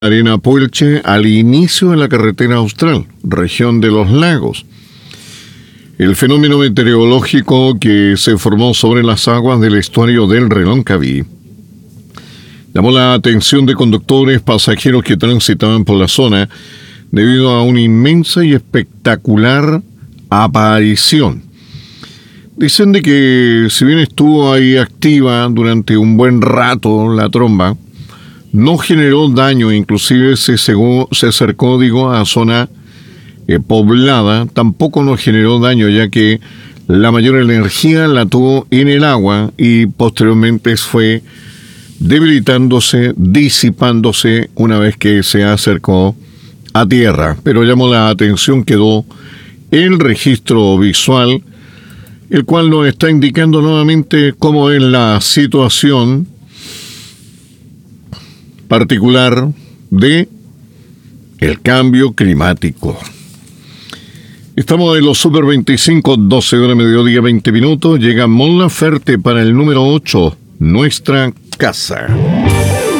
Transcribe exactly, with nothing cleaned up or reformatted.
Arena Puelche al inicio de la carretera austral, región de los lagos. El fenómeno meteorológico que se formó sobre las aguas del estuario del Reloncaví llamó la atención de conductores, pasajeros que transitaban por la zona debido a una inmensa y espectacular aparición. Dicen de que si bien estuvo ahí activa durante un buen rato la tromba, no generó daño, inclusive se, cegó, se acercó, digo, a zona eh, poblada, tampoco nos generó daño, ya que la mayor energía la tuvo en el agua y posteriormente fue debilitándose, disipándose una vez que se acercó a tierra. Pero llamó la atención, quedó el registro visual, el cual nos está indicando nuevamente cómo es la situación particular de el cambio climático. Estamos en los Super veinticinco, doce horas, mediodía, veinte minutos. Llega Mon Laferte para el número ocho, Nuestra Casa.